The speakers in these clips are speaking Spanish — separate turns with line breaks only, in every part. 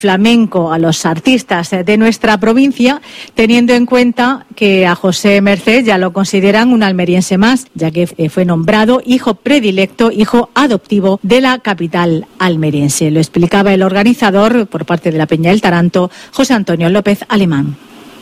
flamenco a los artistas de nuestra provincia, teniendo en cuenta que a José Merced ya lo consideran un almeriense más, ya que fue nombrado hijo predilecto, hijo adoptivo de la capital almeriense. Lo explicaba el organizador por parte de la Peña del Taranto, José Antonio López Alemán.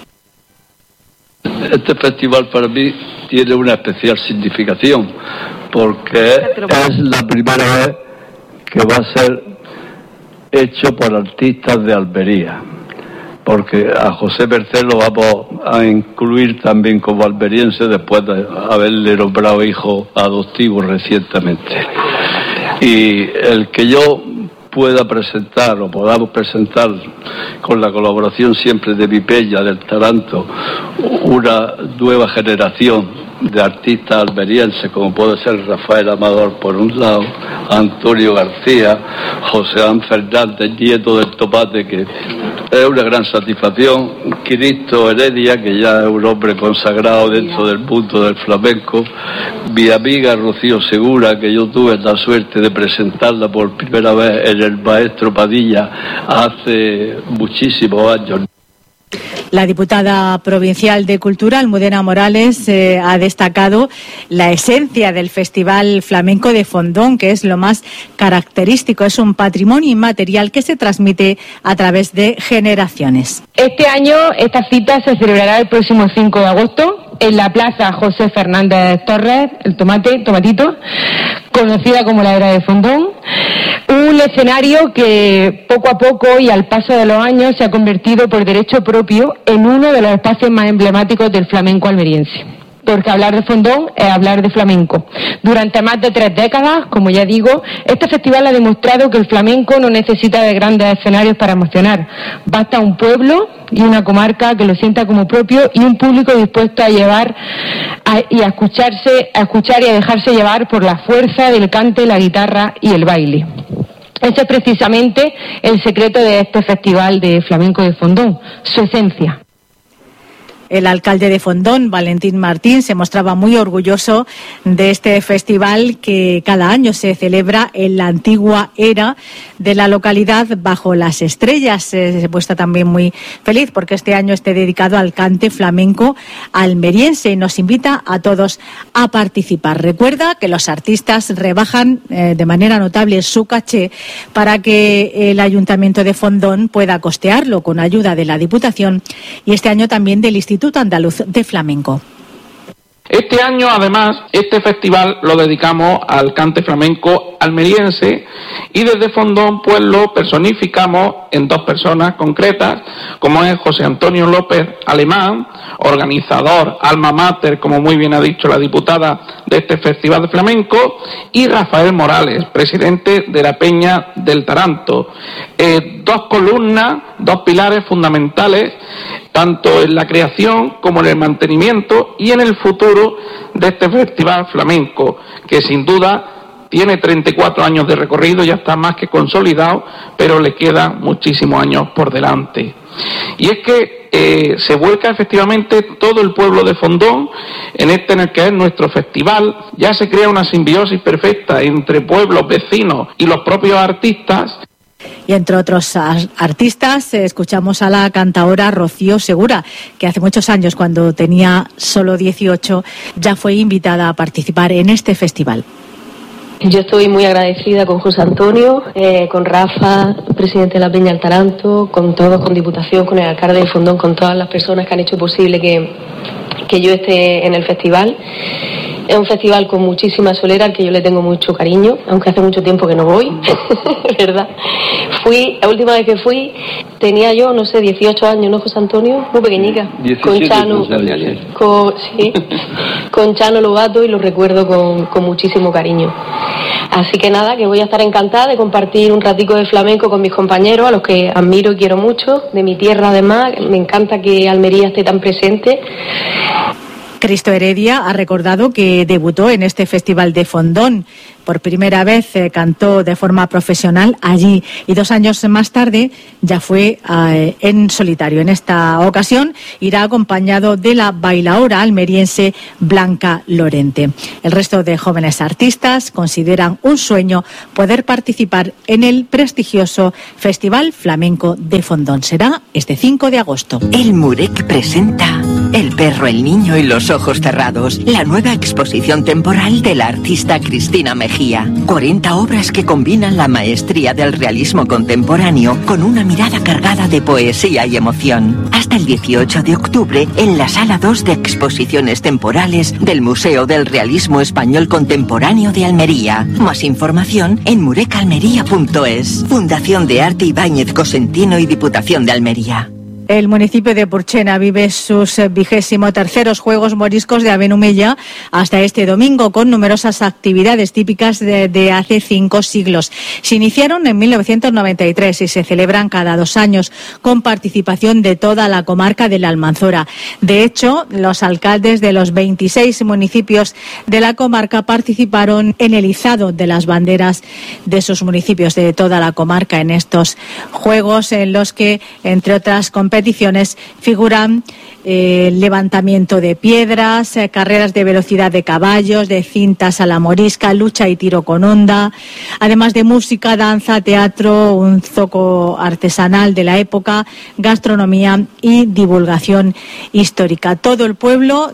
Este festival para mí tiene una especial significación porque es la primera vez que va a ser hecho por artistas de Almería, porque a José Merced lo vamos a incluir también como almeriense después de haberle nombrado hijo adoptivo recientemente. Y el que yo pueda presentar o podamos presentar con la colaboración siempre de mi Peña del Taranto una nueva generación de artistas almerienses, como puede ser Rafael Amador por un lado, Antonio García, José Ángel Fernández, nieto del Tomate, que es una gran satisfacción, Cristo Heredia, que ya es un hombre consagrado dentro del mundo del flamenco, mi amiga Rocío Segura, que yo tuve la suerte de presentarla por primera vez en el Maestro Padilla hace muchísimos años.
La diputada provincial de Cultura, Almudena Morales, ha destacado la esencia del Festival Flamenco de Fondón, que es lo más característico. Es un patrimonio inmaterial que se transmite a través de generaciones.
Este año esta cita se celebrará el próximo 5 de agosto en la Plaza José Fernández Torres, el Tomatito, conocida como la Era de Fondón. Un escenario que poco a poco y al paso de los años se ha convertido por derecho propio en uno de los espacios más emblemáticos del flamenco almeriense. Porque hablar de Fondón es hablar de flamenco. Durante más de 3 décadas, como ya digo, este festival ha demostrado que el flamenco no necesita de grandes escenarios para emocionar. Basta un pueblo y una comarca que lo sienta como propio y un público dispuesto a escuchar y a dejarse llevar por la fuerza del cante, la guitarra y el baile. Ese es precisamente el secreto de este festival de flamenco de Fondón, su esencia.
El alcalde de Fondón, Valentín Martín, se mostraba muy orgulloso de este festival que cada año se celebra en la antigua era de la localidad bajo las estrellas. Se muestra también muy feliz porque este año esté dedicado al cante flamenco almeriense y nos invita a todos a participar. Recuerda que los artistas rebajan de manera notable su caché para que el Ayuntamiento de Fondón pueda costearlo con ayuda de la Diputación y este año también del Instituto Andaluz de Flamenco.
Este año, además, este festival lo dedicamos al cante flamenco almeriense y desde Fondón pues lo personificamos en 2 personas concretas, como es José Antonio López Alemán, organizador, alma mater, como muy bien ha dicho la diputada de este festival de flamenco, y Rafael Morales, presidente de la Peña del Taranto. 2 columnas, 2 pilares fundamentales, tanto en la creación como en el mantenimiento y en el futuro de este festival flamenco, que sin duda tiene 34 años de recorrido, ya está más que consolidado, pero le quedan muchísimos años por delante. Y es que se vuelca efectivamente todo el pueblo de Fondón en el que es nuestro festival. Ya se crea una simbiosis perfecta entre pueblos, vecinos y los propios artistas.
Y entre otros artistas escuchamos a la cantaora Rocío Segura, que hace muchos años, cuando tenía solo 18, ya fue invitada a participar en este festival.
Yo estoy muy agradecida con José Antonio, con Rafa, presidente de la Peña del Taranto, con todos, con Diputación, con el alcalde de Fondón, con todas las personas que han hecho posible que yo esté en el festival. Es un festival con muchísima solera, al que yo le tengo mucho cariño, aunque hace mucho tiempo que no voy, ¿verdad? La última vez que fui, tenía yo, 18 años, ¿no, José Antonio? Muy pequeñica.
17,
con Chano, con Chano Lobato, y lo recuerdo con muchísimo cariño. Así que nada, que voy a estar encantada de compartir un ratico de flamenco con mis compañeros, a los que admiro y quiero mucho, de mi tierra además. Me encanta que Almería esté tan presente.
Cristo Heredia ha recordado que debutó en este Festival de Fondón. Por primera vez cantó de forma profesional allí y 2 años más tarde ya fue en solitario. En esta ocasión irá acompañado de la bailaora almeriense Blanca Lorente. El resto de jóvenes artistas consideran un sueño poder participar en el prestigioso Festival Flamenco de Fondón. Será este 5 de agosto.
El Murec presenta El perro, el niño y los ojos cerrados, la nueva exposición temporal de la artista Cristina Mejía. 40 obras que combinan la maestría del realismo contemporáneo con una mirada cargada de poesía y emoción. Hasta el 18 de octubre en la Sala 2 de Exposiciones Temporales del Museo del Realismo Español Contemporáneo de Almería. Más información en murecalmería.es. Fundación de Arte Ibáñez Cosentino y Diputación de Almería.
El municipio de Purchena vive sus 23º Juegos Moriscos de Abenumella hasta este domingo, con numerosas actividades típicas de hace 5 siglos. Se iniciaron en 1993 y se celebran cada 2 años, con participación de toda la comarca de la Almanzora. De hecho, los alcaldes de los 26 municipios de la comarca participaron en el izado de las banderas de sus municipios de toda la comarca en estos Juegos, en los que, entre otras competiciones, figuran levantamiento de piedras, carreras de velocidad de caballos, de cintas a la morisca, lucha y tiro con honda, además de música, danza, teatro, un zoco artesanal de la época, gastronomía y divulgación histórica. Todo el pueblo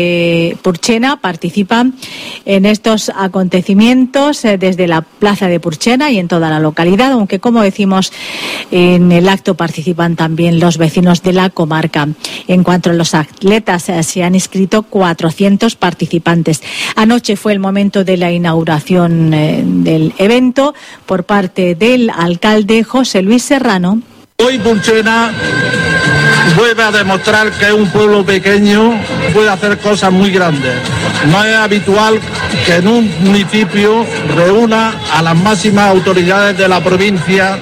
de Purchena participa en estos acontecimientos desde la plaza de Purchena y en toda la localidad, aunque, como decimos, en el acto participan también los vecinos de la comarca. En cuanto a los atletas, se han inscrito 400 participantes. Anoche fue el momento de la inauguración del evento por parte del alcalde José Luis Serrano.
Hoy Purchena vuelve a demostrar que es un pueblo pequeño, puede hacer cosas muy grandes. No es habitual que en un municipio reúna a las máximas autoridades de la provincia,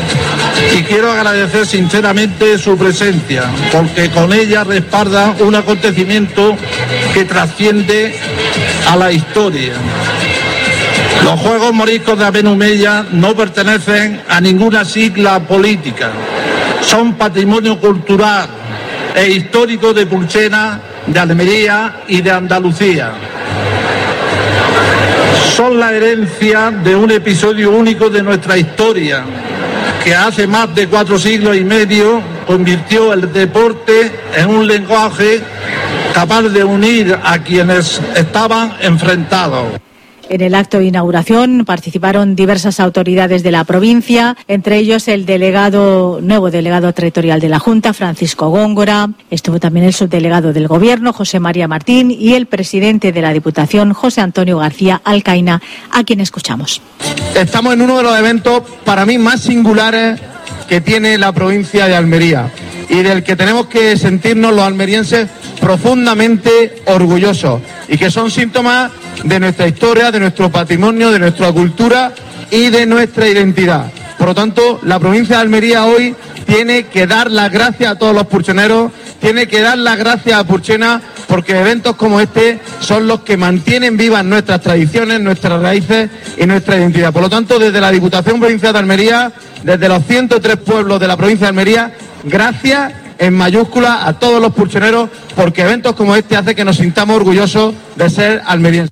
y quiero agradecer sinceramente su presencia, porque con ella respalda un acontecimiento que trasciende a la historia. Los Juegos Moriscos de Abenumella no pertenecen a ninguna sigla política. Son patrimonio cultural e histórico de Purchena, de Almería y de Andalucía. Son la herencia de un episodio único de nuestra historia, que hace más de 4 siglos y medio convirtió el deporte en un lenguaje capaz de unir a quienes estaban enfrentados.
En el acto de inauguración participaron diversas autoridades de la provincia, entre ellos el nuevo delegado territorial de la Junta, Francisco Góngora. Estuvo también el subdelegado del Gobierno, José María Martín, y el presidente de la Diputación, José Antonio García Alcaina, a quien escuchamos.
Estamos en uno de los eventos para mí más singulares que tiene la provincia de Almería y del que tenemos que sentirnos los almerienses profundamente orgullosos, y que son síntomas de nuestra historia, de nuestro patrimonio, de nuestra cultura y de nuestra identidad. Por lo tanto, la provincia de Almería hoy tiene que dar las gracias a todos los purcheneros, tiene que dar las gracias a Purchena, porque eventos como este son los que mantienen vivas nuestras tradiciones, nuestras raíces y nuestra identidad. Por lo tanto, desde la Diputación Provincial de Almería, desde los 103 pueblos de la provincia de Almería, gracias en mayúscula a todos los purcheneros, porque eventos como este hacen que nos sintamos orgullosos de ser almerienses.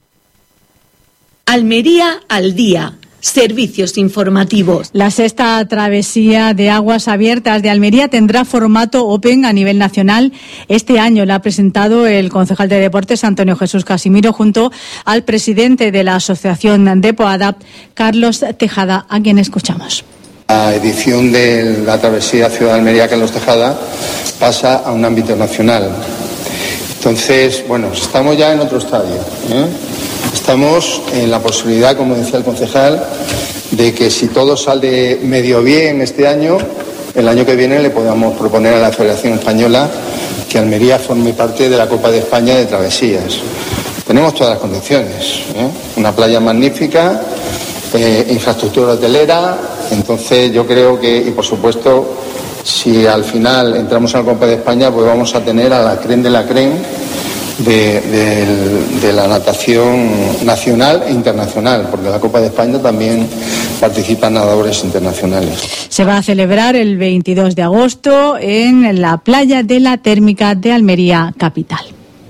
Almería al día. Servicios informativos.
La 6ª travesía de aguas abiertas de Almería tendrá formato Open a nivel nacional. Este año la ha presentado el concejal de Deportes, Antonio Jesús Casimiro, junto al presidente de la Asociación de Poada, Carlos Tejada, a quien escuchamos.
La edición de la travesía Ciudad de Almería, Carlos Tejada, pasa a un ámbito nacional. Entonces, bueno, estamos ya en otro estadio, Estamos en la posibilidad, como decía el concejal, de que si todo sale medio bien este año, el año que viene le podamos proponer a la Federación Española que Almería forme parte de la Copa de España de Travesías. Tenemos todas las condiciones, una playa magnífica, infraestructura hotelera. Entonces yo creo que, y por supuesto, si al final entramos a la Copa de España, pues vamos a tener a la crème de la crème de la natación nacional e internacional, porque la Copa de España también participan nadadores internacionales.
Se va a celebrar el 22 de agosto en la playa de la Térmica de Almería capital.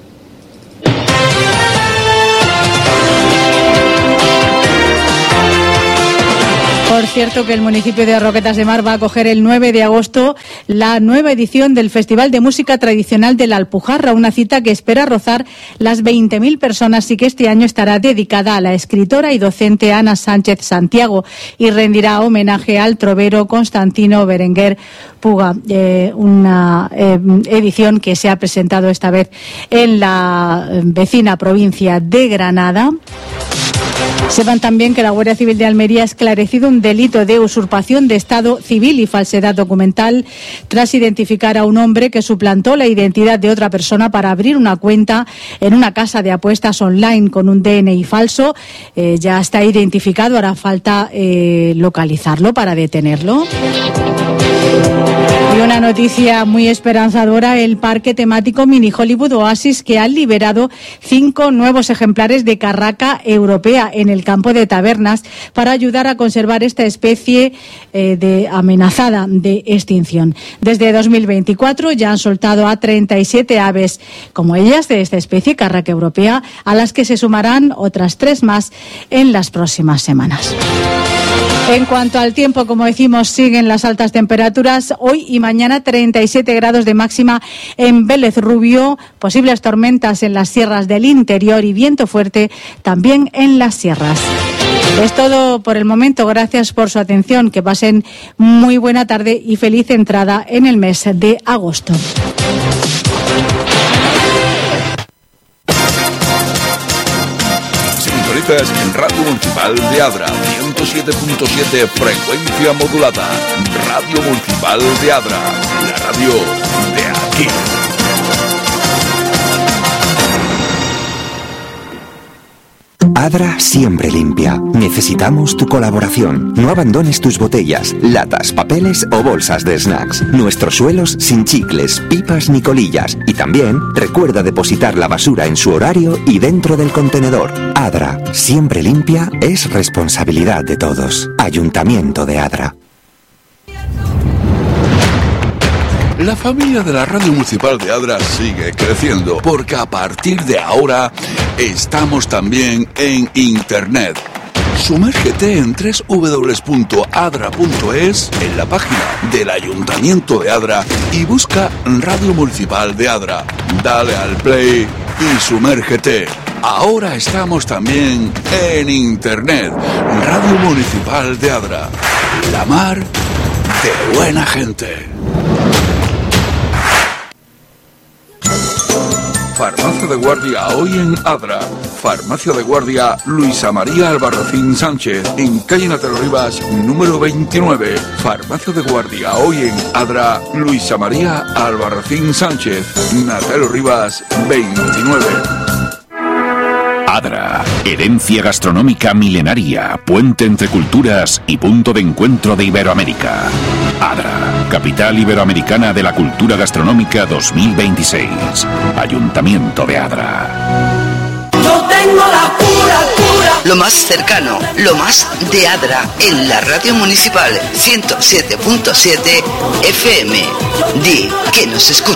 Por cierto, que el municipio de Roquetas de Mar va a acoger el 9 de agosto la nueva edición del Festival de Música Tradicional de la Alpujarra, una cita que espera rozar las 20.000 personas y que este año estará dedicada a la escritora y docente Ana Sánchez Santiago y rendirá homenaje al trovero Constantino Berenguer Puga, una edición que se ha presentado esta vez en la vecina provincia de Granada. Sepan también que la Guardia Civil de Almería ha esclarecido un delito de usurpación de estado civil y falsedad documental tras identificar a un hombre que suplantó la identidad de otra persona para abrir una cuenta en una casa de apuestas online con un DNI falso. Ya está identificado, hará falta localizarlo para detenerlo. Y una noticia muy esperanzadora, el parque temático Mini Hollywood Oasis, que ha liberado 5 nuevos ejemplares de carraca europea en el campo de Tabernas para ayudar a conservar esta especie amenazada de extinción. Desde 2024 ya han soltado a 37 aves como ellas de esta especie, carraca europea, a las que se sumarán otras 3 más en las próximas semanas. En cuanto al tiempo, como decimos, siguen las altas temperaturas. Hoy y mañana 37 grados de máxima en Vélez Rubio, posibles tormentas en las sierras del interior y viento fuerte también en las sierras. Es todo por el momento. Gracias por su atención. Que pasen muy buena tarde y feliz entrada en el mes de agosto.
En Radio Municipal de Adra, 107.7 frecuencia modulada. Radio Municipal de Adra, la radio de aquí.
Adra siempre limpia. Necesitamos tu colaboración. No abandones tus botellas, latas, papeles o bolsas de snacks. Nuestros suelos sin chicles, pipas ni colillas. Y también recuerda depositar la basura en su horario y dentro del contenedor. Adra, siempre limpia, es responsabilidad de todos. Ayuntamiento de Adra.
La familia de la Radio Municipal de Adra sigue creciendo, porque a partir de ahora estamos también en Internet. Sumérgete en www.adra.es, en la página del Ayuntamiento de Adra, y busca Radio Municipal de Adra. Dale al play y sumérgete. Ahora estamos también en Internet. Radio Municipal de Adra. La mar de buena gente. Farmacia de guardia hoy en Adra. Farmacia de guardia Luisa María Albarracín Sánchez, en calle Natero Rivas, número 29. Farmacia de guardia hoy en Adra, Luisa María Albarracín Sánchez, Natero Rivas, 29.
Adra, herencia gastronómica milenaria, puente entre culturas y punto de encuentro de Iberoamérica. Adra, capital iberoamericana de la cultura gastronómica 2026. Ayuntamiento de Adra.
Yo tengo la cura.
Lo más cercano, lo más de Adra, en la radio municipal 107.7 FM. Di que nos escucha.